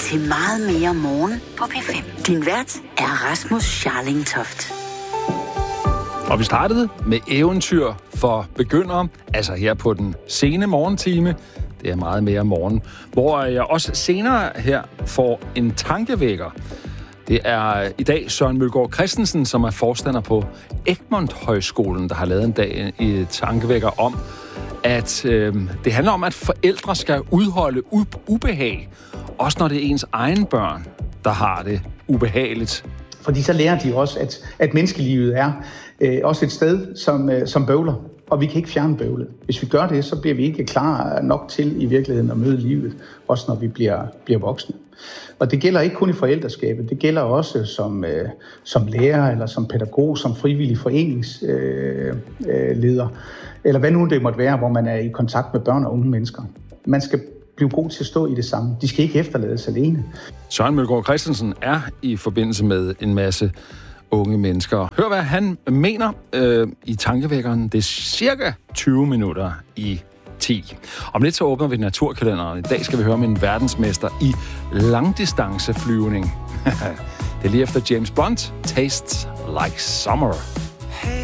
til Meget mere morgen på P5. Din vært er Rasmus Scharlingtoft. Og vi startede med eventyr for begyndere, altså her på den sene morgentime. Det er Meget mere morgen, hvor jeg også senere her får en tankevækker. Det er i dag Søren Mølgaard Christensen, som er forstander på Egmont Højskolen, der har lavet en dag i tankevækker om, at det handler om, at forældre skal udholde ubehag, også når det er ens egen børn, der har det ubehageligt. Fordi så lærer de også, at menneskelivet er også et sted, som bøvler, og vi kan ikke fjerne bøvlet. Hvis vi gør det, så bliver vi ikke klar nok til i virkeligheden at møde livet, også når vi bliver voksne. Og det gælder ikke kun i forældreskabet, det gælder også som lærer, eller som pædagog, som frivillig foreningsleder, eller hvad nu det måtte være, hvor man er i kontakt med børn og unge mennesker. Man skal blive god til at stå i det samme. De skal ikke efterlades alene. Søren Mølgaard Christensen er i forbindelse med en masse unge mennesker. Hør, hvad han mener i tankevækkeren. Det er cirka 20 minutter i 10. Om lidt så åbner vi naturkalenderen. I dag skal vi høre om en verdensmester i langdistanceflyvning. Det er lige efter James Bond. Tastes like summer.